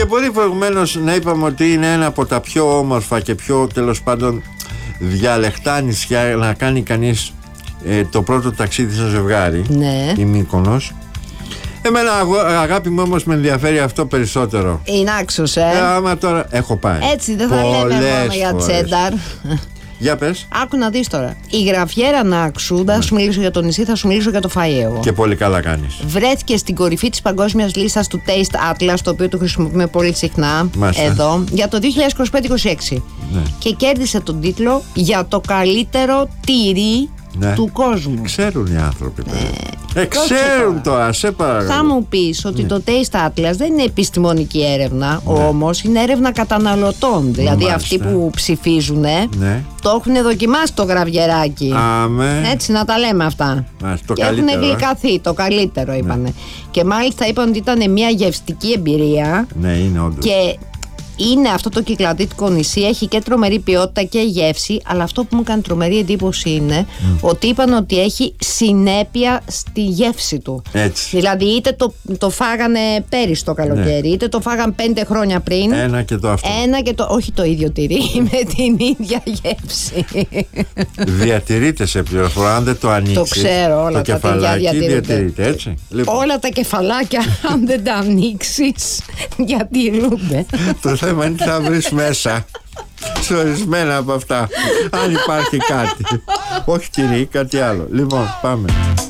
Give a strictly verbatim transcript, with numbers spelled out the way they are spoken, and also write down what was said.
Και πολύ προηγουμένως να είπαμε ότι είναι ένα από τα πιο όμορφα και πιο τέλος πάντων διαλεκτά νησιά να κάνει κανείς ε, το πρώτο ταξίδι στο ζευγάρι. Ναι. Η Μύκονος. Εμένα αγάπη μου όμως με ενδιαφέρει αυτό περισσότερο. Η Νάξος, ε. ε άμα τώρα έχω πάει. Έτσι δεν θα λέμε μόνο για τσένταρ. Για πες. Άκου να δεις τώρα. Η γραφιέρα Νάξου, δεν θα σου μιλήσω για το νησί, θα σου μιλήσω για το φαΐ εγώ. Και πολύ καλά κάνεις. Βρέθηκε στην κορυφή της παγκόσμιας λίστας του Taste Atlas, το οποίο το χρησιμοποιούμε πολύ συχνά. Μάλιστα. Εδώ, για το δύο χιλιάδες είκοσι πέντε είκοσι έξι. Ναι. Και κέρδισε τον τίτλο για το καλύτερο τυρί, ναι, του κόσμου. Ξέρουν οι άνθρωποι. Ε, ε, ξέρουν τώρα, σε παρακαλώ. Θα μου πεις ότι, ναι, το Taste Atlas δεν είναι επιστημονική έρευνα, ναι, όμως είναι έρευνα καταναλωτών. Δηλαδή μάλιστα, αυτοί που ψηφίζουν, ναι, το έχουν δοκιμάσει το γραβιεράκι. Άμε. Έτσι να τα λέμε αυτά. Μάλιστα, και έχουν γλυκαθεί, το καλύτερο είπανε. Ναι. Και μάλιστα είπαν ότι ήταν μια γευστική εμπειρία. Ναι, είναι όντως. Και είναι αυτό το κυκλαδίτικο νησί, έχει και τρομερή ποιότητα και γεύση, αλλά αυτό που μου κάνει τρομερή εντύπωση είναι mm. ότι είπαν ότι έχει συνέπεια στη γεύση του. Έτσι. Δηλαδή είτε το, το φάγανε πέρυσι το καλοκαίρι, ναι, είτε το φάγαν πέντε χρόνια πριν. Ένα και το αυτό. Ένα και το, όχι το ίδιο τυρί, με την ίδια γεύση. Διατηρείται σε πληροφορά, αν δεν το ανοίξει. Το ξέρω, όλα το τα τυριά διατηρείται. διατηρείται, έτσι. Λοιπόν. Όλα τα κεφαλάκια, αν δεν τα ανοίξεις, διατηρούνται. Το θέμα είναι τι θα βρεις μέσα σε ορισμένα από αυτά, αν υπάρχει κάτι. Όχι τυρί, κάτι άλλο. Λοιπόν, πάμε.